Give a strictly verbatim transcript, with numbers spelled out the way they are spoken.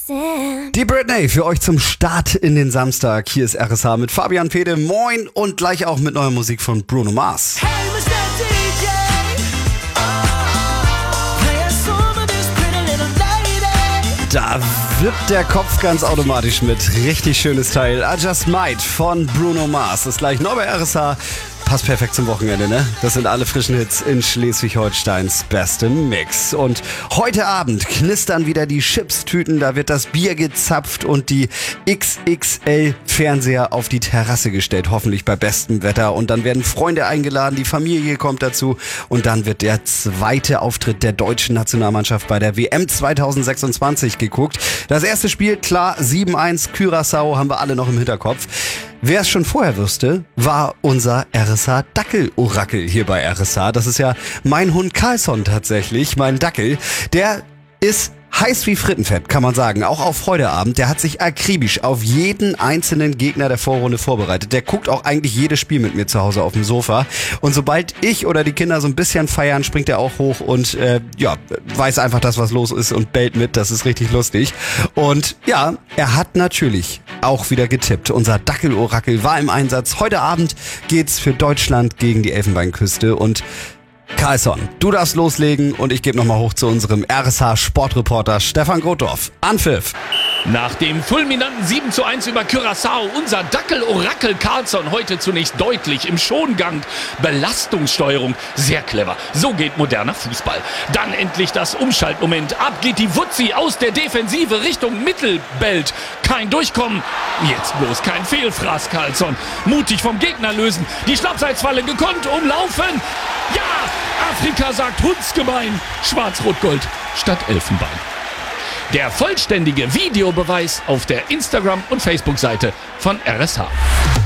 Die Britney für euch zum Start in den Samstag. Hier ist R S H mit Fabian Pede. Moin und gleich auch mit neuer Musik von Bruno Mars. Hey, Mister D J, oh, play a song for this pretty little lady. Da wippt der Kopf ganz automatisch mit. Richtig schönes Teil. I Just Might von Bruno Mars. Das ist gleich neu bei R S H. Passt perfekt zum Wochenende, ne? Das sind alle frischen Hits in Schleswig-Holsteins bestem Mix. Und heute Abend knistern wieder die Chipstüten, da wird das Bier gezapft und die X X L-Fernseher auf die Terrasse gestellt, hoffentlich bei bestem Wetter. Und dann werden Freunde eingeladen, die Familie kommt dazu und dann wird der zweite Auftritt der deutschen Nationalmannschaft bei der W M zwanzig sechsundzwanzig geguckt. Das erste Spiel, klar, sieben eins Curaçao, haben wir alle noch im Hinterkopf. Wer es schon vorher wüsste, war unser R S H-Dackel-Orakel hier bei R S H. Das ist ja mein Hund Carlson tatsächlich, mein Dackel. Der ist heiß wie Frittenfett, kann man sagen, auch auf heute Abend. Der hat sich akribisch auf jeden einzelnen Gegner der Vorrunde vorbereitet. Der guckt auch eigentlich jedes Spiel mit mir zu Hause auf dem Sofa. Und sobald ich oder die Kinder so ein bisschen feiern, springt er auch hoch und äh, ja, weiß einfach, dass was los ist und bellt mit. Das ist richtig lustig. Und ja, er hat natürlich auch wieder getippt. Unser Dackel-Orakel war im Einsatz. Heute Abend geht's für Deutschland gegen die Elfenbeinküste und Carlson, du darfst loslegen und ich gebe nochmal hoch zu unserem R S H-Sportreporter Stefan Grothoff. Anpfiff! Nach dem fulminanten sieben zu eins über Curaçao, unser Dackel-Orakel Carlson heute zunächst deutlich im Schongang. Belastungssteuerung, sehr clever. So geht moderner Fußball. Dann endlich das Umschaltmoment. Ab geht die Wutzi aus der Defensive Richtung Mittelbelt. Kein Durchkommen. Jetzt bloß kein Fehlfraß, Carlson. Mutig vom Gegner lösen. Die Schlappseitsfalle gekonnt umlaufen. Ja, Afrika sagt hundsgemein. Schwarz-Rot-Gold statt Elfenbein. Der vollständige Videobeweis auf der Instagram- und Facebook-Seite von R S H.